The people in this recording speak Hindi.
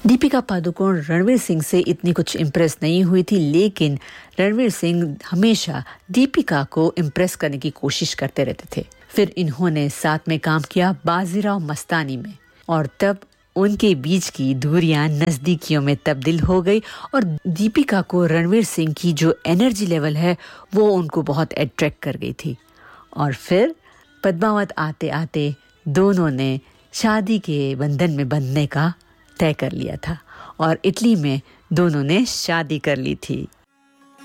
दीपिका पादुकोण रणवीर सिंह से इतनी कुछ इम्प्रेस नहीं हुई थी, लेकिन रणवीर सिंह हमेशा दीपिका को इम्प्रेस करने की कोशिश करते रहते थे। फिर इन्होंने साथ में काम किया बाजीराव मस्तानी में, और तब उनके बीच की दूरियां नजदीकियों में तब्दील हो गई और दीपिका को रणवीर सिंह की जो एनर्जी लेवल है वो उनको बहुत अट्रैक्ट कर गई थी। और फिर पद्मावत आते आते दोनों ने शादी के बंधन में बंधने का तय कर लिया था और इटली में दोनों ने शादी कर ली थी।